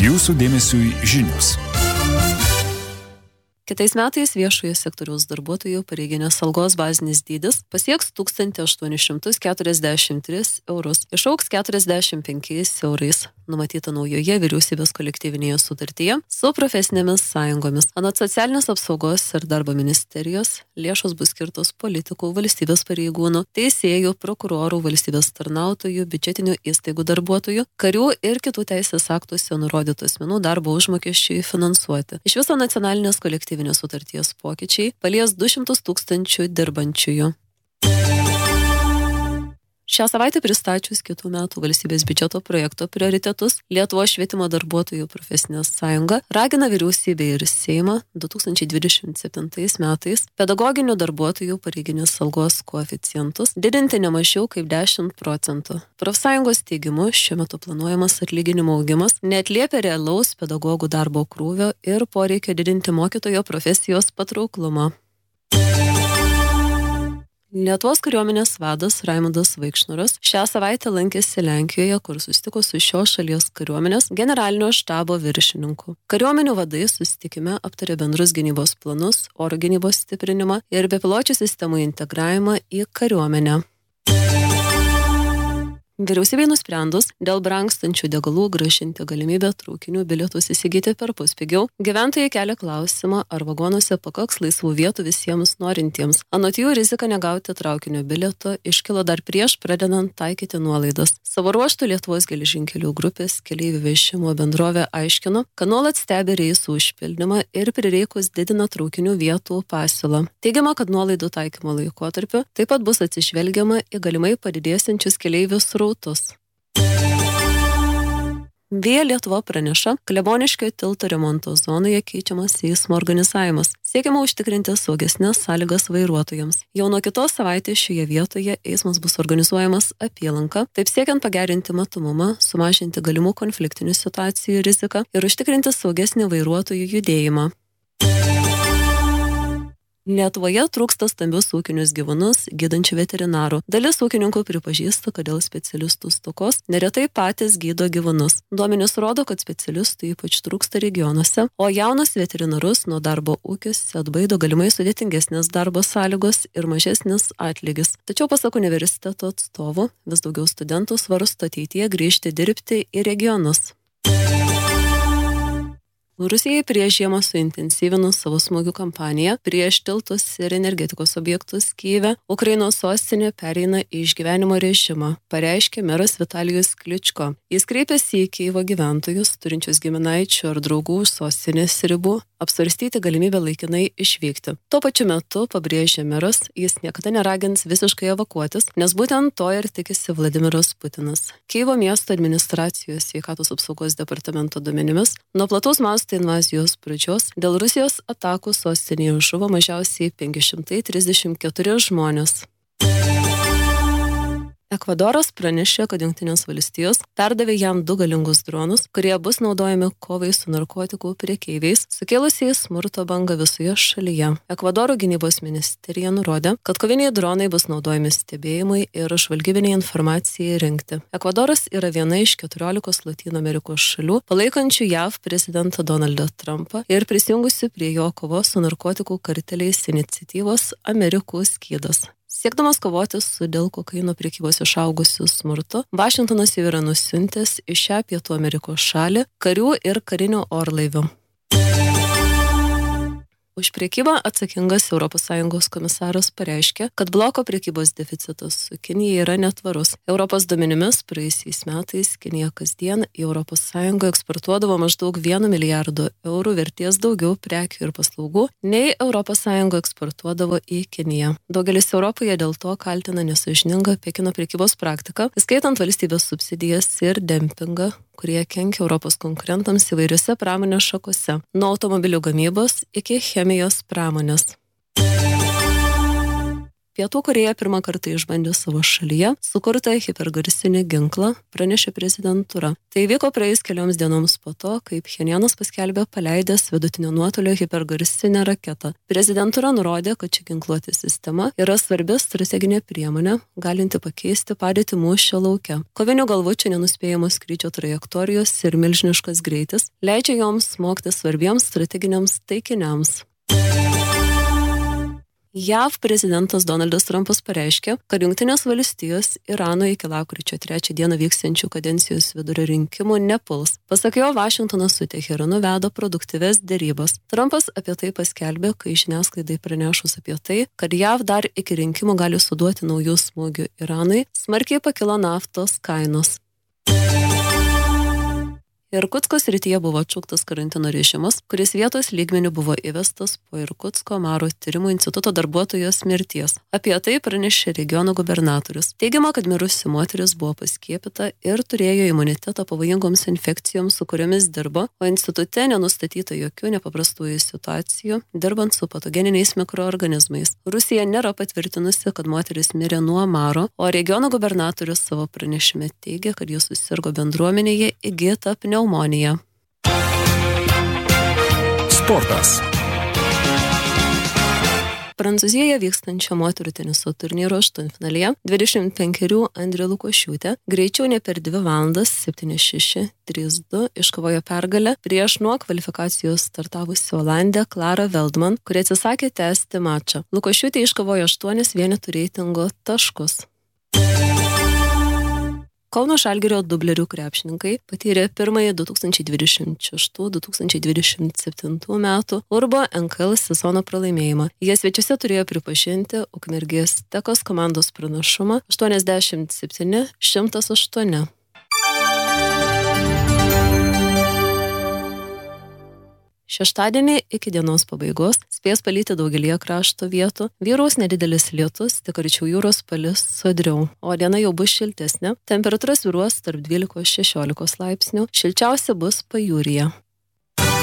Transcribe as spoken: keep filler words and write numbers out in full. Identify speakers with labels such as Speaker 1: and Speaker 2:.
Speaker 1: Jūsų dėmesiui žinios.
Speaker 2: Kitais metais viešojo sektoriaus darbuotojų pareiginės algos bazinis dydis pasieks tūkstantį aštuonis šimtus keturiasdešimt tris eurus, išaugs keturiasdešimt penkiais eurais, numatyta naujoje vyriausybės kolektyvinėje sutartyje su profesinėmis sąjungomis. Anot socialinės apsaugos ir darbo ministerijos, lėšos bus skirtos politikų, valstybės pareigūnų, teisėjų, prokurorų, valstybės tarnautojų, biudžetinių įstaigų darbuotojų, karių ir kitų teisės aktuose nurodytų asmenų darbo užmokesčiui finansuoti. Iš viso nacionalinės kolektyvinės sutarties pokyčiai palies du šimtus tūkstančių dirbančiųjų. Šią savaitę pristačius kitų metų valstybės biudžeto projekto prioritetus, Lietuvos švietimo darbuotojų profesinė sąjunga ragina vyriausybę ir Seimą du tūkstančiai dvidešimt septintais metais pedagoginių darbuotojų pareiginės algos koeficientus didinti ne mažiau kaip dešimt procentų. Profsąjungos teigimu, šiuo metu planuojamas atlyginimo augimas neatliepia realaus pedagogų darbo krūvio ir poreikio didinti mokytojo profesijos patrauklumą. Lietuvos kariuomenės vadas Raimundas Vaikšnoras šią savaitę lankėsi Lenkijoje, kur susitiko su šios šalies kariuomenės generalinio štabo viršininku. Kariuomenių vadai susitikime aptarė bendrus gynybos planus, oro gynybos stiprinimą ir bepiločių sistemų integravimą į kariuomenę. Vyriausybei nusprendus dėl brangstančių degalų grąžinti galimybę traukinių bilietus įsigyti perpus pigiau, gyventojai kelia klausimą, ar vagonuose pakaks laisvų vietų visiems norintiems. Anot jų rizika negauti traukinio bilieto iškilo dar prieš pradedant taikyti nuolaidas. Savo ruožtu Lietuvos geležinkelių grupės keleivių vežimo bendrovė aiškino, kad nuolat stebi reisų užpildymą ir prireikus didina traukinių vietų pasiūlą. Teigiama, kad nuolaidų taikymo laikotarpiu taip pat bus atsižvelgiama į galimai padidėsiančius keleivių srautus. Via Lietuva praneša, Kleboniškio tilto remonto zonoje keičiamas eismo organizavimas. Siekiama užtikrinti saugesnes sąlygas vairuotojams. Jau nuo kitos savaitės šioje vietoje eismas bus organizuojamas apylanka, taip siekiant pagerinti matomumą, sumažinti galimų konfliktinių situacijų riziką ir užtikrinti saugesnį vairuotojų judėjimą. Lietuvoje trūksta stambius ūkinius gyvūnus gydančių veterinarų. Dalis ūkininkų pripažįsta, kad dėl specialistų stokos neretai patys gydo gyvūnus. Duomenys rodo, kad specialistų ypač trūksta regionuose, o jaunus veterinarus nuo darbo ūkiuose atbaido galimai sudėtingesnės darbo sąlygos ir mažesnis atlygis. Tačiau pasak universiteto atstovų, vis daugiau studentų svarsto ateityje grįžti dirbti į regionus. Rusijai prieš žiemą suintensyvinus savo smūgių kampaniją prieš tiltus ir energetikos objektus Kyjive, Ukrainos sostinė pereina į išgyvenimo režimą, pareiškė meras Vitalijus Kličko. Jis kreipėsi į Kyjivo gyventojus, turinčius giminaičių ar draugų už sostinės ribų, apsvarstyti galimybę laikinai išvykti. Tuo pačiu metu, pabrėžė meras, jis niekada neragins visiškai evakuotis, nes būtent to ir tikisi Vladimiras Putinas. Kyjivo miesto administracijos sveikatos apsaugos departamento duomenimis, nuo plataus masto invazijos pradžios dėl Rusijos atakų sostinėje žuvo mažiausiai penki šimtai trisdešimt keturi žmonės. Ekvadoras pranešė, kad Jungtinės valstijos perdavė jam du galingus dronus, kurie bus naudojami kovai su narkotikų prekeiviais, sukėlusiais smurto bangą visoje šalyje. Ekvadoro gynybos ministerija nurodė, kad koviniai dronai bus naudojami stebėjimui ir žvalgybiniai informacijai rinkti. Ekvadoras yra viena iš keturiolikos Latino Amerikos šalių, palaikančių J A V prezidentą Donaldą Trumpą ir prisijungusių prie jo kovos su narkotikų karteliais iniciatyvos Amerikų skydas. Siekdamas kovoti su dėl kokaino prekybos išaugusiu smurtu, Vašingtonas jau yra nusiuntęs į šią Pietų Amerikos šalį karių ir karinių orlaivių. Už prekybą atsakingas Europos Sąjungos komisaras pareiškė, kad bloko prekybos deficitas su Kinija yra netvarus. Europos duomenimis praėjusiais metais Kinija kasdien į Europos Sąjungą eksportuodavo maždaug vienu milijardu eurų vertės daugiau prekių ir paslaugų, nei Europos Sąjunga eksportuodavo į Kiniją. Daugelis Europoje dėl to kaltina nesąžiningą Pekino prekybos praktiką, įskaitant valstybės subsidijas ir dempingą, kurie kenkia Europos konkurentams įvairiose pramonės šakose, nuo automobilių gamybos iki chemijos pramonės. Pietų Korėja pirmą kartą išbandė savo šalyje sukurtą hipergarsinį ginklą, pranešė prezidentūra. Tai vyko praėjus kelioms dienoms po to, kai Pchenjanas paskelbė paleidęs vidutinio nuotolio hipergarsinę raketą. Prezidentūra nurodė, kad ši ginkluotė sistema yra svarbi strateginė priemonė, galinti pakeisti padėtį mūšio lauke. Kovinių galvučių nenuspėjamos skrydžio trajektorijos ir milžiniškas greitis leidžia joms smogti svarbiems strateginiams taikiniams. J A V prezidentas Donaldas Trumpas pareiškė, kad Jungtinės valstijos Irano iki lapkričio trečią dieną vyksiančių kadencijos vidurio rinkimų nepuls. Pasak jo, Vašingtonas su Teheranu veda produktyves derybas. Trumpas apie tai paskelbė, kai žiniasklaidai pranešus apie tai, kad J A V dar iki rinkimų gali suduoti naujų smūgių Iranui, smarkiai pakilo naftos kainos. Irkutsko srityje buvo atšauktas karantino režimas, kuris vietos lygmeniu buvo įvestas po Irkutsko Maro tyrimų instituto darbuotojos mirties. Apie tai pranešė regiono gubernatorius. Teigiama, kad mirusi moteris buvo paskiepyta ir turėjo imunitetą pavojingoms infekcijoms, su kuriomis dirbo, o institute nenustatyta jokių nepaprastųjų situacijų, dirbant su patogeniniais mikroorganizmais. Rusija nėra patvirtinusi, kad moteris mirė nuo Maro, o regiono gubernatorius savo pranešime teigia, kad jis susirgo bendruomenėje įgyta pneumonija.
Speaker 1: Sportas.
Speaker 2: Prancūzijoje vykstančio moterų teniso turnyro aštuntfinalyje dvidešimt penkerių Andrė Lukošiūtė greičiau ne per dvi valandas septyni šeši trys du iškovojo pergalę prieš nuo kvalifikacijos startavusi Olandė Klara Veldman, kuri atsisakė tęsti mačą. Lukošiūtė iškovojo aštuonis vienetų reitingo taškus. Kauno Žalgirio dublerių krepšininkai patyrė pirmąjį du tūkstančiai dvidešimt šeštų du tūkstančiai dvidešimt septintų metų Urbo N K L sezono pralaimėjimą. Jie svečiuose turėjo pripažinti Ukmergės Tekos komandos pranašumą aštuoniasdešimt septyni šimtas aštuoni. Šeštadienį iki dienos pabaigos spės palyti daugelyje krašto vietų, vyraus nedidelis lietus, tik arčiau jūros palis sodriau, o diena jau bus šiltesnė, temperatūra svyruos tarp dvylikos šešiolikos laipsnių, šilčiausia bus pajūryje.